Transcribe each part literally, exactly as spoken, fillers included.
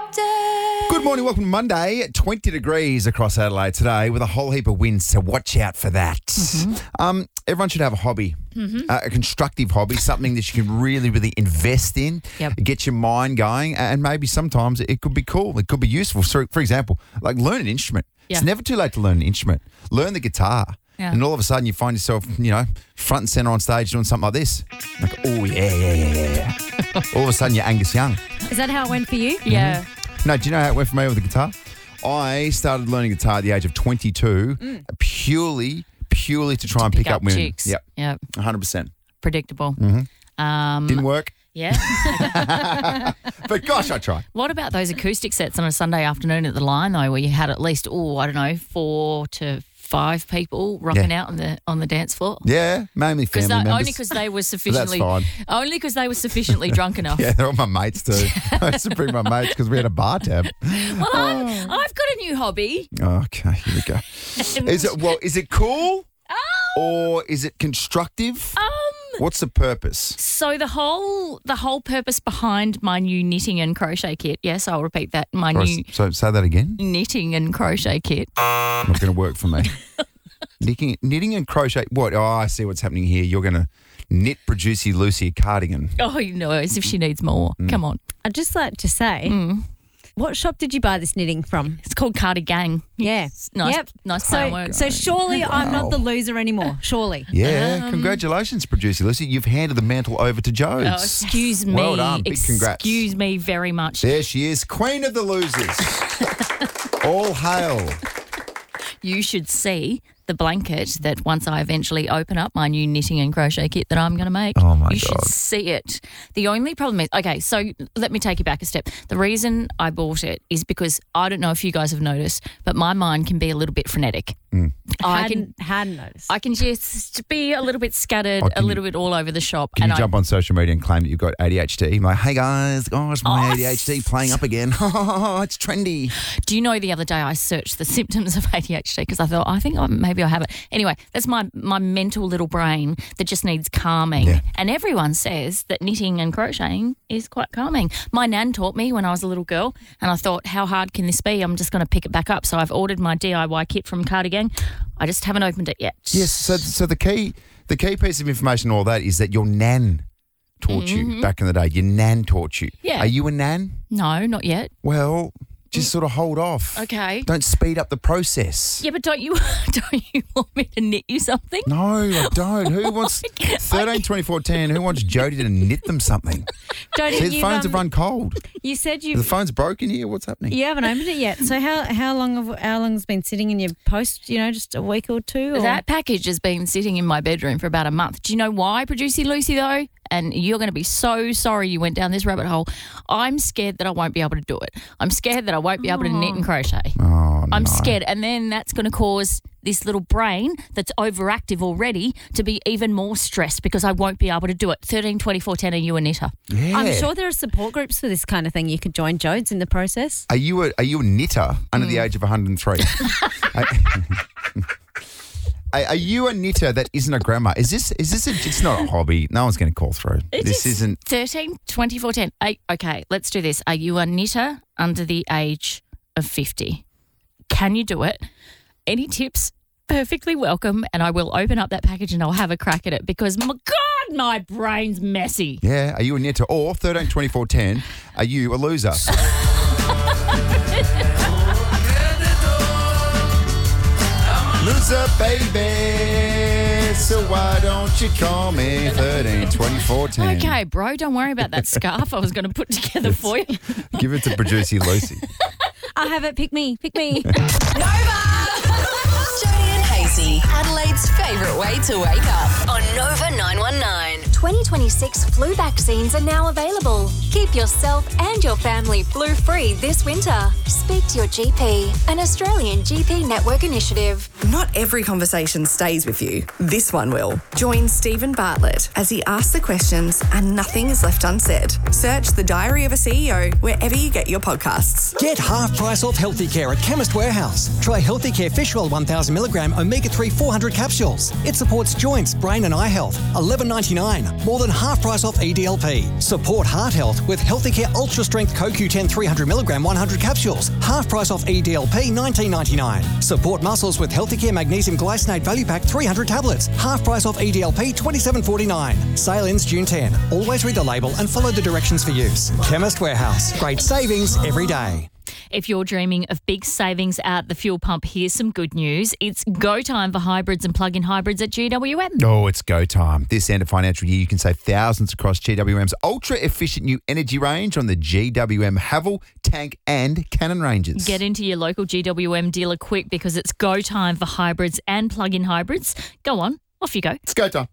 update. Good morning, welcome to Monday. twenty degrees across Adelaide today with a whole heap of winds, so watch out for that. Mm-hmm. Um, everyone should have a hobby, mm-hmm. uh, a constructive hobby, something that you can really, really invest in, yep. get your mind going, and maybe sometimes it could be cool, it could be useful. So, for example, like learn an instrument. Yeah. It's never too late to learn an instrument. Learn the guitar. Yeah. And all of a sudden you find yourself, you know, front and centre on stage doing something like this. Like, oh, yeah, yeah, yeah, yeah. All of a sudden you're Angus Young. Is that how it went for you? Yeah. No, do you know how it went for me with the guitar? I started learning guitar at the age of twenty-two, mm. purely, purely to try to and pick, pick up, up women. chicks. Yep. Yep. one hundred percent. Predictable. Mm-hmm. Um, Didn't work. Yeah. But gosh, I tried. What about those acoustic sets on a Sunday afternoon at the Line, though, where you had at least, oh, I don't know, four to five people rocking Yeah. out on the on the dance floor? Yeah, mainly family They, members. only because they were sufficiently fine. only because they were sufficiently drunk enough. Yeah, they're all my mates too. I used to bring my mates because we had a bar tab. Well, I'm, I've got a new hobby. Okay, here we go. Is it well? Is it cool Um, or is it constructive? um, What's the purpose? so the whole the whole purpose behind my new knitting and crochet kit. Yes, I'll repeat that. My Sorry, new so say that again. knitting and crochet kit. Not going to work for me. knitting, knitting and crochet. What? Oh, I see what's happening here. You're going to knit Producy Lucy a cardigan. Oh, no, as if she needs more. Mm. Come on. I'd just like to say, Mm. what shop did you buy this knitting from? It's called Cardigang. Yeah. It's nice, Yep. nice play on So, words. so surely I'm Wow. not the loser anymore. Surely. Yeah, Um, congratulations, Producer Lucy. You've handed the mantle over to Oh, Jodes. excuse me. Well done. Big congrats. Excuse me very much. There she is, Queen of the Losers. All hail. You should see the blanket that once I eventually open up my new knitting and crochet kit that I'm going to make. Oh, my You God. should see it. The only problem is, okay, so let me take you back a step. The reason I bought it is because I don't know if you guys have noticed, but my mind can be a little bit frenetic. Mm. I hadn't, can hadn't noticed. I can just be a little bit scattered, Oh, a can little bit all over the shop. Can and you I, jump on social media and claim that you've got A D H D? I'm like, hey guys, gosh, my Oh, A D H D playing up again. It's trendy. Do you know the other day I searched the symptoms of A D H D because I thought, I think I, maybe I have it. Anyway, that's my, my mental little brain that just needs calming. Yeah. And everyone says that knitting and crocheting is quite calming. My nan taught me when I was a little girl and I thought, how hard can this be? I'm just going to pick it back up. So I've ordered my D I Y kit from Cardigang. I just haven't opened it yet. Yes, so so the key the key piece of information in all that is that your nan taught Mm-hmm. you back in the day. Your nan taught you. Yeah. Are you a nan? No, not yet. Well, just sort of hold off. Okay. Don't speed up the process. Yeah, but don't you don't you want me to knit you something? No, I don't. Who wants thirteen, twenty-four, ten? Who wants Jody to knit them something? Jody, See, the you've, phones um, have run cold. You said The you phone's broken here. What's happening? you haven't opened it yet. So how how long have how long has it been sitting in your post? You know, just a week or two. Or? That package has been sitting in my bedroom for about a month. Do you know why, Producer Lucy, though? And you're going to be so sorry you went down this rabbit hole. I'm scared that I won't be able to do it. I'm scared that I won't be able to knit and crochet. Oh, I'm no. scared. And then that's going to cause this little brain that's overactive already to be even more stressed because I won't be able to do it. thirteen, twenty-four, ten, are you a knitter? Yeah. I'm sure there are support groups for this kind of thing. You could join Jodes in the process. Are you a are you a knitter under Mm. the age of one hundred three? Are, are you a knitter that isn't a grandma? Is this is this a, it's not a hobby. No one's going to call through. It this is isn't. thirteen, twenty-four, ten. I, okay, let's do this. Are you a knitter under the age of fifty? Can you do it? Any tips? Perfectly welcome, and I will open up that package and I'll have a crack at it because, my God, my brain's messy. Yeah, are you a knitter? Or thirteen, twenty-four, ten, are you a loser? Loser, baby, so why don't you call me thirteen, twenty-four, ten? Okay, bro, don't worry about that scarf I was going to put together for you. Give it to Producer Lucy. I have it. Pick me. Pick me. Nova! Jody and Hazy, Adelaide's favourite way to wake up on Nova nine one nine. twenty twenty-six flu vaccines are now available. Keep yourself and your family flu-free this winter. Speak to your G P, an Australian G P network initiative. Not every conversation stays with you. This one will. Join Stephen Bartlett as he asks the questions and nothing is left unsaid. Search The Diary of a C E O wherever you get your podcasts. Get half price off Healthy Care at Chemist Warehouse. Try Healthy Care Fish Oil one thousand milligram omega three four hundred capsules. It supports joints, brain and eye health. eleven ninety-nine. more than half price off E D L P. Support heart health with Healthicare Ultra Strength Co Q ten three hundred milligram one hundred capsules, half price off E D L P nineteen ninety-nine. Support muscles with Healthicare Magnesium Glycinate Value Pack three hundred tablets, half price off E D L P twenty-seven forty-nine. Sale ends June tenth. Always read the label and follow the directions for use. Chemist Warehouse. Great savings every day. If you're dreaming of big savings at the fuel pump, here's some good news. It's go time for hybrids and plug-in hybrids at G W M. Oh, it's go time. This end of financial year, you can save thousands across G W M's ultra-efficient new energy range on the G W M Haval, Tank and Cannon ranges. Get into your local G W M dealer quick because it's go time for hybrids and plug-in hybrids. Go on, off you go. It's go time.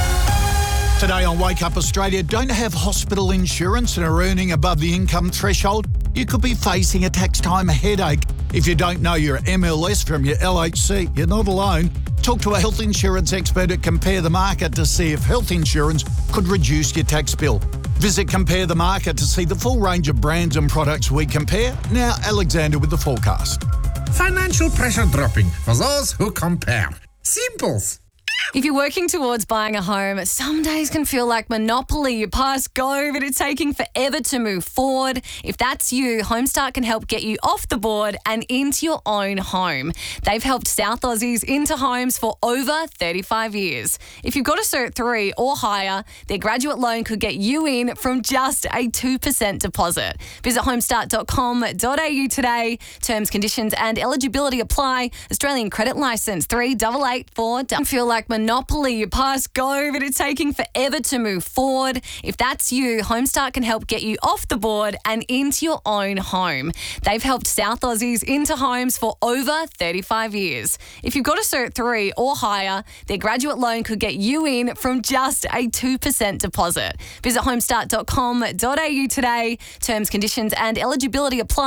Today on Wake Up Australia, don't have hospital insurance and are earning above the income threshold? You could be facing a tax time headache. If you don't know your M L S from your L H C, you're not alone. Talk to a health insurance expert at Compare the Market to see if health insurance could reduce your tax bill. Visit Compare the Market to see the full range of brands and products we compare. Now, Alexander with the forecast. Financial pressure dropping for those who compare. Simples. If you're working towards buying a home, some days can feel like Monopoly. You pass go, but it's taking forever to move forward. If that's you, Homestart can help get you off the board and into your own home. They've helped South Aussies into homes for over thirty-five years. If you've got a Cert three or higher, their graduate loan could get you in from just a two percent deposit. Visit homestart dot com dot a u today. Terms, conditions and eligibility apply. Australian credit licence three eight eight four. Don't feel like Monopoly. You pass go, but it's taking forever to move forward. If that's you, Homestart can help get you off the board and into your own home. They've helped South Aussies into homes for over thirty-five years. If you've got a Cert three or higher, their graduate loan could get you in from just a two percent deposit. Visit homestart dot com dot a u today. Terms, conditions and eligibility apply.